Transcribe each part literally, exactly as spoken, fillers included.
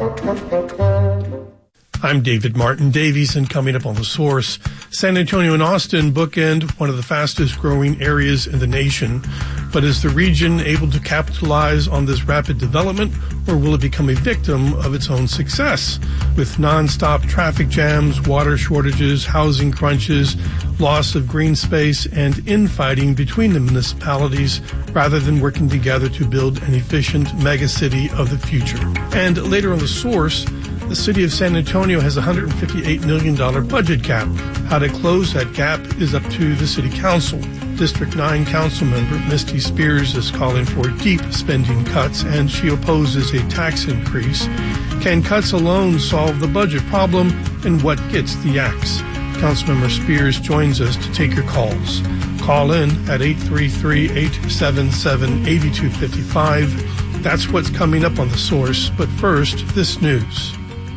I'm David Martin Davies, and coming up on The Source, San Antonio and Austin bookend one of the fastest growing areas in the nation. But is the region able to capitalize on this rapid development, or will it become a victim of its own success? With nonstop traffic jams, water shortages, housing crunches, loss of green space, and infighting between the municipalities, rather than working together to build an efficient megacity of the future. And later on The Source, the city of San Antonio has a one hundred fifty-eight million dollars budget gap. How to close that gap is up to the city council. District nine council member Misty Spears is calling for deep spending cuts, and she opposes a tax increase. Can cuts alone solve the budget problem, and what gets the axe? Councilmember Spears joins us to take your calls. Call in at eight three three, eight seven seven, eight two five five. That's what's coming up on The Source, but first, this news.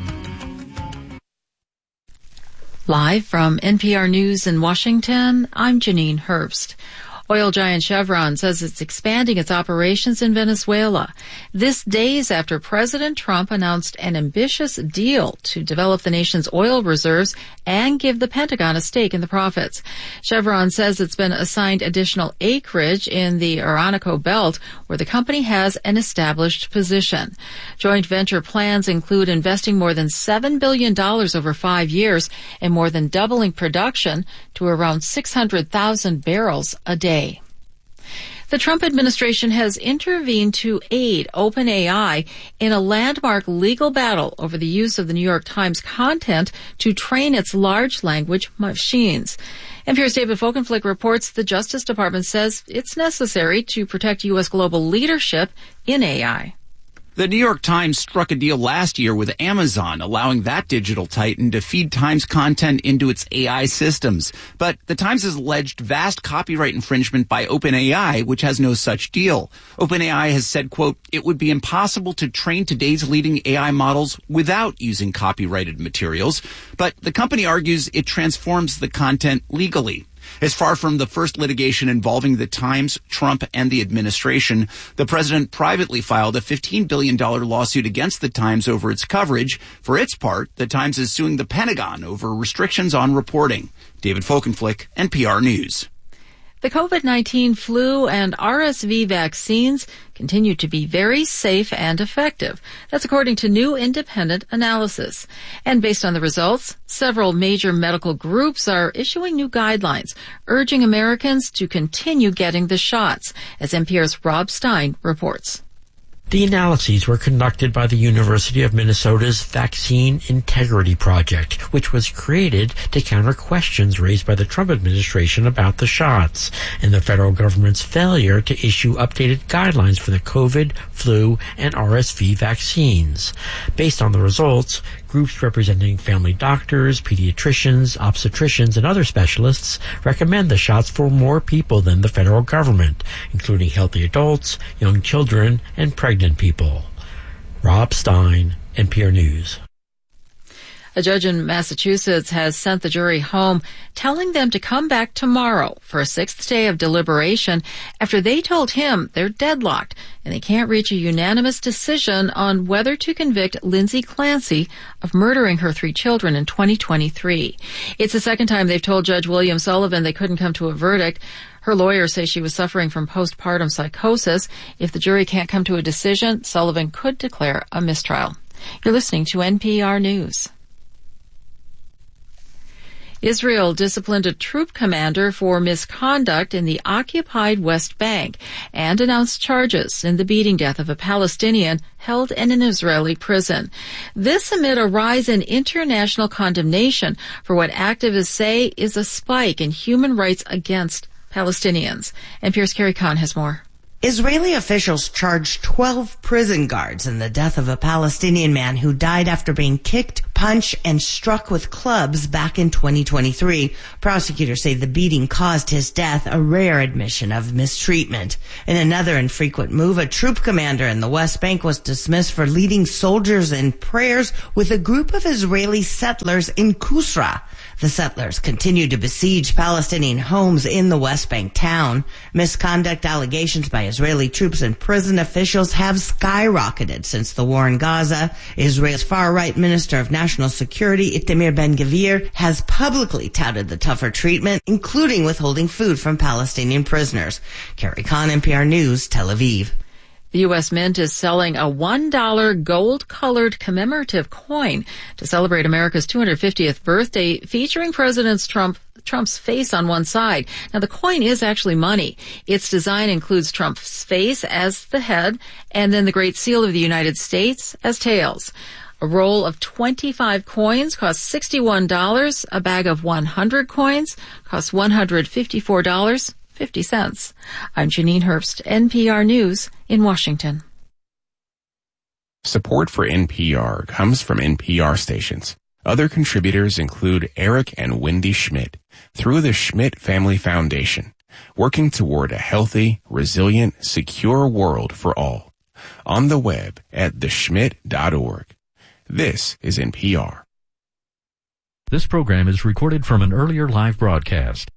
Live from N P R News in Washington, I'm Janine Herbst. Oil giant Chevron says it's expanding its operations in Venezuela. This days after President Trump announced an ambitious deal to develop the nation's oil reserves and give the Pentagon a stake in the profits. Chevron says it's been assigned additional acreage in the Orinoco Belt, where the company has an established position. Joint venture plans include investing more than seven billion dollars over five years and more than doubling production to around six hundred thousand barrels a day. The Trump administration has intervened to aid OpenAI in a landmark legal battle over the use of the New York Times content to train its large language machines. N P R's David Folkenflik reports the Justice Department says it's necessary to protect U S global leadership in A I. The New York Times struck a deal last year with Amazon, allowing that digital titan to feed Times content into its A I systems. But the Times has alleged vast copyright infringement by OpenAI, which has no such deal. OpenAI has said, quote, it would be impossible to train today's leading A I models without using copyrighted materials. But the company argues it transforms the content legally. As far from the first litigation involving the Times, Trump, and the administration, the president privately filed a fifteen billion dollars lawsuit against the Times over its coverage. For its part, the Times is suing the Pentagon over restrictions on reporting. David Folkenflik, N P R News. The COVID nineteen flu and R S V vaccines continue to be very safe and effective. That's according to new independent analysis. And based on the results, several major medical groups are issuing new guidelines, urging Americans to continue getting the shots, as N P R's Rob Stein reports. The analyses were conducted by the University of Minnesota's Vaccine Integrity Project, which was created to counter questions raised by the Trump administration about the shots and the federal government's failure to issue updated guidelines for the COVID, flu, and R S V vaccines. Based on the results, groups representing family doctors, pediatricians, obstetricians, and other specialists recommend the shots for more people than the federal government, including healthy adults, young children, and pregnant people. Rob Stein, N P R News. A judge in Massachusetts has sent the jury home, telling them to come back tomorrow for a sixth day of deliberation after they told him they're deadlocked and they can't reach a unanimous decision on whether to convict Lindsay Clancy of murdering her three children in twenty twenty-three. It's the second time they've told Judge William Sullivan they couldn't come to a verdict. Her lawyers say she was suffering from postpartum psychosis. If the jury can't come to a decision, Sullivan could declare a mistrial. You're listening to N P R News. Israel disciplined a troop commander for misconduct in the occupied West Bank and announced charges in the beating death of a Palestinian held in an Israeli prison. This amid a rise in international condemnation for what activists say is a spike in human rights against Palestinians. N P R's Carrie Kahn has more. Israeli officials charged twelve prison guards in the death of a Palestinian man who died after being kicked, punched and struck with clubs back in twenty twenty-three. Prosecutors say the beating caused his death, a rare admission of mistreatment. In another infrequent move, a troop commander in the West Bank was dismissed for leading soldiers in prayers with a group of Israeli settlers in Kusra. The settlers continued to besiege Palestinian homes in the West Bank town. Misconduct allegations by Israeli troops and prison officials have skyrocketed since the war in Gaza. Israel's far-right Minister of National Security, Itamar Ben-Gvir, has publicly touted the tougher treatment, including withholding food from Palestinian prisoners. Carrie Kahn, N P R News, Tel Aviv. The U S Mint is selling a one dollar gold-colored commemorative coin to celebrate America's two hundred fiftieth birthday, featuring President Trump, Trump's face on one side. Now, the coin is actually money. Its design includes Trump's face as the head and then the Great Seal of the United States as tails. A roll of twenty-five coins costs sixty-one dollars. A bag of one hundred coins costs one hundred fifty-four dollars and fifty cents. I'm Janine Herbst, N P R News in Washington. Support for N P R comes from N P R stations. Other contributors include Eric and Wendy Schmidt through the Schmidt Family Foundation, working toward a healthy, resilient, secure world for all. On the web at the schmidt dot org. This is N P R. This program is recorded from an earlier live broadcast.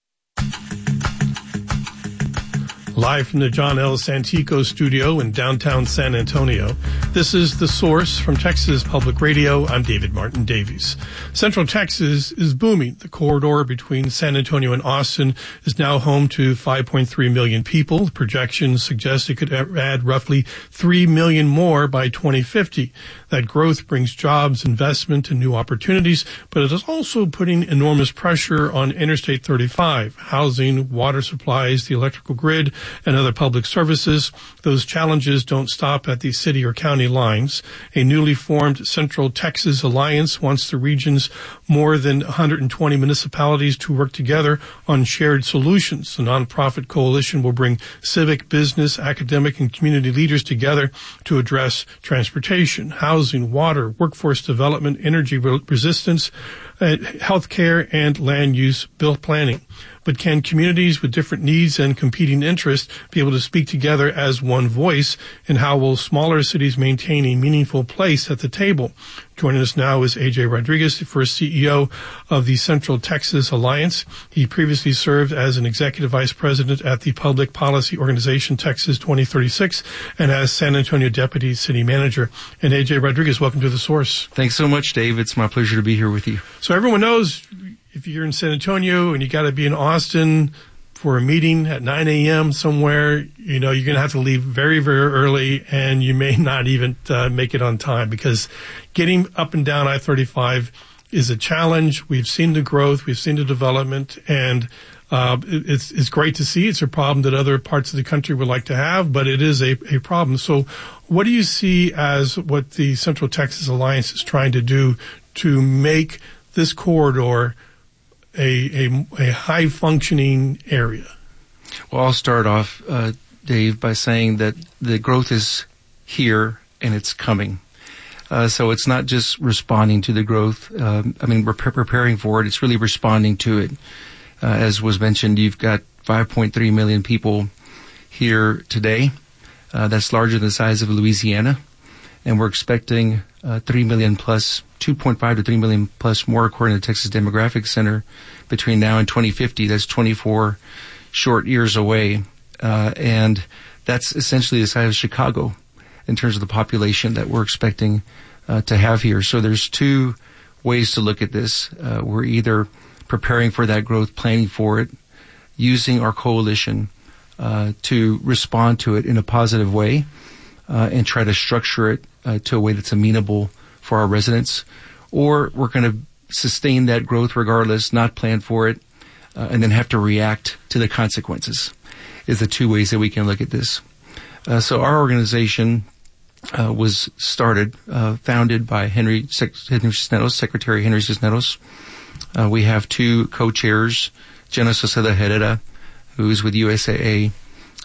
Live from the John L. Santico studio in downtown San Antonio, this is The Source from Texas Public Radio. I'm David Martin Davies. Central Texas is booming. The corridor between San Antonio and Austin is now home to five point three million people. The projections suggest it could add roughly three million more by twenty fifty. That growth brings jobs, investment, and new opportunities, but it is also putting enormous pressure on Interstate thirty-five, housing, water supplies, the electrical grid, and other public services. Those challenges don't stop at the city or county lines. A newly formed Central Texas Alliance wants the region's more than one hundred twenty municipalities to work together on shared solutions. The nonprofit coalition will bring civic, business, academic, and community leaders together to address transportation, housing, water, workforce development, energy resistance, uh, healthcare, and land use built planning. But can communities with different needs and competing interests be able to speak together as one voice? And how will smaller cities maintain a meaningful place at the table? Joining us now is A J Rodriguez, the first C E O of the Central Texas Alliance. He previously served as an executive vice president at the public policy organization Texas twenty thirty-six and as San Antonio deputy city manager. And A J Rodriguez, welcome to The Source. Thanks so much, Dave. It's my pleasure to be here with you. So everyone knows if you're in San Antonio and you got to be in Austin for a meeting at nine a.m. somewhere, you know, you're going to have to leave very, very early, and you may not even uh, make it on time, because getting up and down I thirty-five is a challenge. We've seen the growth, we've seen the development, and uh, it's it's great to see. It's a problem that other parts of the country would like to have, but it is a, a problem. So what do you see as what the Central Texas Alliance is trying to do to make this corridor A, a, a high-functioning area? Well, I'll start off, uh, Dave, by saying that the growth is here and it's coming. Uh, so it's not just responding to the growth. Um, I mean, we're pre- preparing for it. It's really responding to it. Uh, as was mentioned, you've got five point three million people here today. Uh, that's larger than the size of Louisiana. And we're expecting uh, three million plus, two point five to three million plus more, according to the Texas Demographic Center, between now and twenty fifty. That's twenty-four short years away. Uh, and that's essentially the size of Chicago in terms of the population that we're expecting uh, to have here. So there's two ways to look at this. Uh, we're either preparing for that growth, planning for it, using our coalition uh, to respond to it in a positive way, uh, and try to structure it uh, to a way that's amenable for our residents, or we're going to sustain that growth regardless, not plan for it, uh, and then have to react to the consequences, is the two ways that we can look at this. Uh, so our organization uh, was started, uh, founded by Henry, Sec- Henry Cisneros, Secretary Henry Cisneros. Uh, we have two co-chairs, Jenna Sauceda Herrera, who's with U S A A,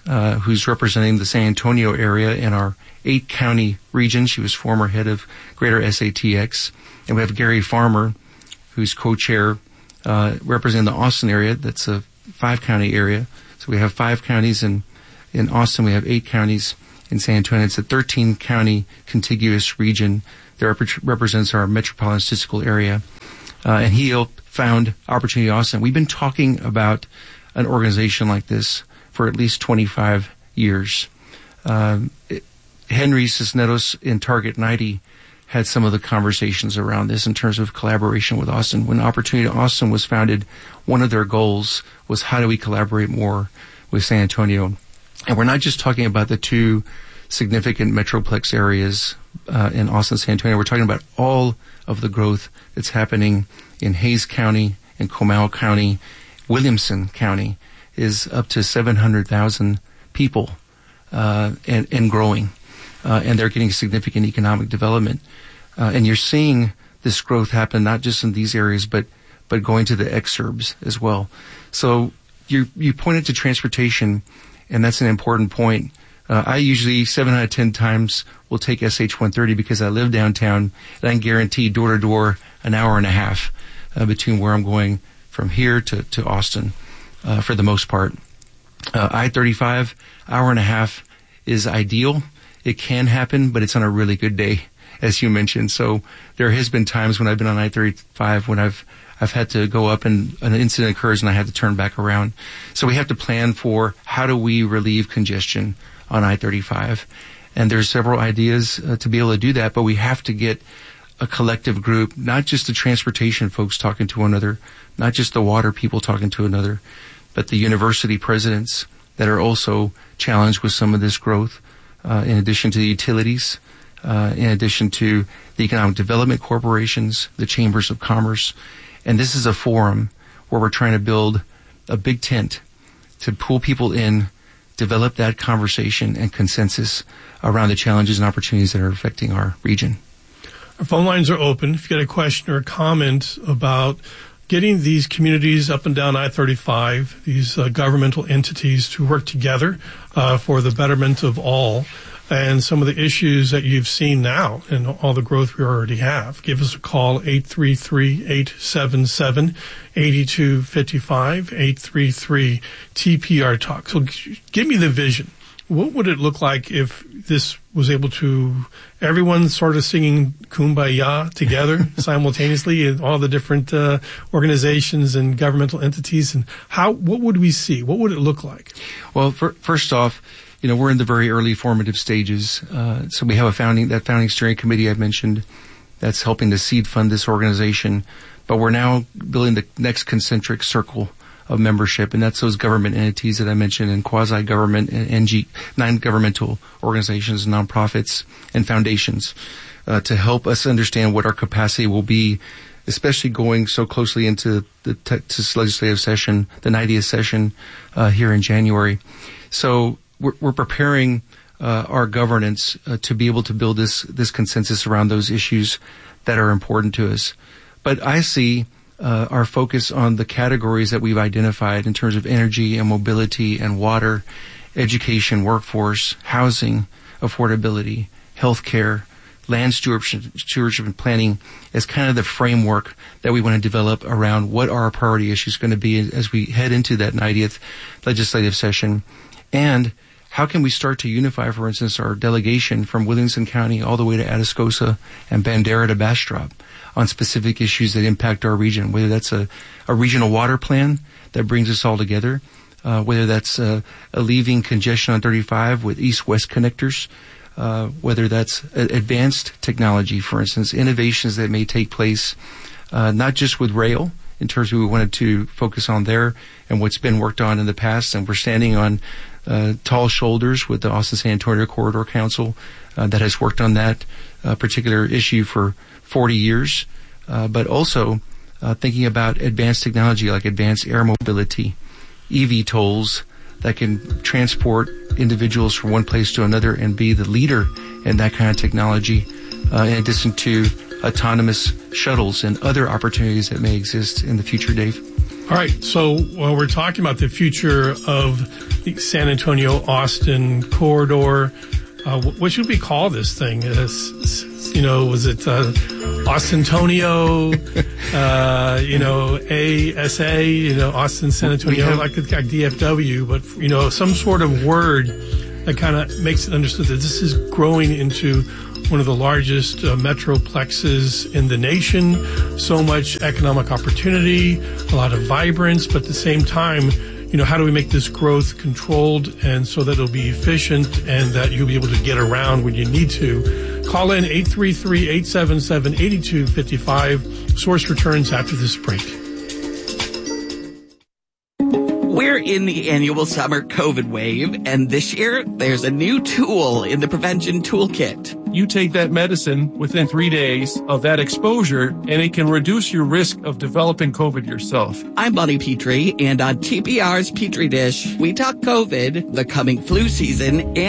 uh, who's representing the San Antonio area in our eight county region. She was former head of Greater S A T X. And we have Gary Farmer, who's co-chair, uh, representing the Austin area. That's a five county area. So we have five counties in, in Austin. We have eight counties in San Antonio. It's a thirteen county contiguous region that rep- represents our metropolitan statistical area. Uh, and he helped found Opportunity Austin. We've been talking about an organization like this for at least twenty-five years. Um, it, Henry Cisneros in Target ninety had some of the conversations around this in terms of collaboration with Austin. When Opportunity Austin was founded, one of their goals was how do we collaborate more with San Antonio? And we're not just talking about the two significant metroplex areas uh, in Austin, San Antonio. We're talking about all of the growth that's happening in Hays County and Comal County. Williamson County is up to seven hundred thousand people uh, and, and growing. Uh, and they're getting significant economic development. Uh, and you're seeing this growth happen not just in these areas, but but going to the exurbs as well. So you you pointed to transportation, and that's an important point. Uh, I usually, seven out of ten times, will take S H one thirty because I live downtown, and I can guarantee door-to-door an hour and a half uh, between where I'm going from here to, to Austin uh, for the most part. Uh, I thirty-five, hour and a half is ideal. It can happen, but it's on a really good day, as you mentioned. So there has been times when I've been on I thirty-five when I've I've had to go up and an incident occurs and I had to turn back around. So we have to plan for how do we relieve congestion on I thirty-five. And there's several ideas uh, to be able to do that, but we have to get a collective group, not just the transportation folks talking to one another, not just the water people talking to another, but the university presidents that are also challenged with some of this growth. Uh, in addition to the utilities, uh, in addition to the economic development corporations, the chambers of commerce. And this is a forum where we're trying to build a big tent to pull people in, develop that conversation and consensus around the challenges and opportunities that are affecting our region. Our phone lines are open. If you got a question or a comment about getting these communities up and down I thirty-five, these uh, governmental entities to work together uh, for the betterment of all, and some of the issues that you've seen now and all the growth we already have, give us a call, eight three three, eight seven seven, eight two five five, eight three three T P R Talk. So give me the vision. What would it look like if this was able to, everyone sort of singing Kumbaya together simultaneously in all the different uh, organizations and governmental entities? And how, what would we see? What would it look like? Well, for, first off, you know, we're in the very early formative stages. Uh, so we have a founding, that founding steering committee I mentioned that's helping to seed fund this organization. But we're now building the next concentric circle of membership, and that's those government entities that I mentioned, and quasi-government and N G, non-governmental organizations, nonprofits, and foundations, uh, to help us understand what our capacity will be, especially going so closely into the Texas legislative session, the ninetieth session, uh, here in January. So we're, we're preparing uh, our governance uh, to be able to build this this consensus around those issues that are important to us. But I see Uh, our focus on the categories that we've identified in terms of energy and mobility and water, education, workforce, housing, affordability, healthcare, land stewardship, stewardship and planning as kind of the framework that we want to develop around what our priority issues going to be as we head into that ninetieth legislative session. And how can we start to unify, for instance, our delegation from Williamson County all the way to Atascosa and Bandera to Bastrop on specific issues that impact our region, whether that's a, a regional water plan that brings us all together, uh, whether that's uh, alleviating congestion on thirty-five with east-west connectors, uh, whether that's a, advanced technology, for instance, innovations that may take place, uh, not just with rail, in terms of what we wanted to focus on there and what's been worked on in the past, and we're standing on uh, tall shoulders with the Austin San Antonio Corridor Council uh, that has worked on that uh, particular issue for forty years, uh, but also uh, thinking about advanced technology like advanced air mobility, E V tolls that can transport individuals from one place to another and be the leader in that kind of technology, uh, in addition to autonomous shuttles and other opportunities that may exist in the future, Dave. All right. So while we're talking about the future of the San Antonio-Austin corridor, uh, what should we call this thing? Uh, you know, was it uh, Austintonio, uh, you know, A S A, you know, Austin, San Antonio, have, like, like D F W, but, you know, some sort of word that kind of makes it understood that this is growing into one of the largest uh, metroplexes in the nation. So much economic opportunity, a lot of vibrance, but at the same time, you know, how do we make this growth controlled and so that it'll be efficient and that you'll be able to get around when you need to? Call in eight three three, eight seven seven, eight two five five. Source returns after this break. We're in the annual summer COVID wave, and this year there's a new tool in the prevention toolkit. You take that medicine within three days of that exposure, and it can reduce your risk of developing COVID yourself. I'm Bonnie Petrie, and on T P R's Petri Dish, we talk COVID, the coming flu season, and